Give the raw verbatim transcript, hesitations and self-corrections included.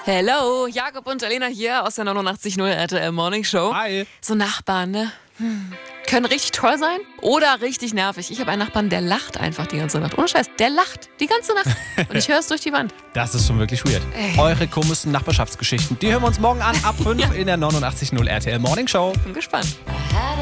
Hello, Jakob und Alena hier aus der neunundachtzig Komma null R T L Morning Show. Hi. So Nachbarn, ne? Hm. Können richtig toll sein oder richtig nervig. Ich habe einen Nachbarn, der lacht einfach die ganze Nacht. Ohne Scheiß, der lacht die ganze Nacht. Und ich höre es durch die Wand. Das ist schon wirklich weird. Ey. Eure komischsten Nachbarschaftsgeschichten, die hören wir uns morgen an ab fünf in der neunundachtzig Komma null R T L Morning Show. Bin gespannt.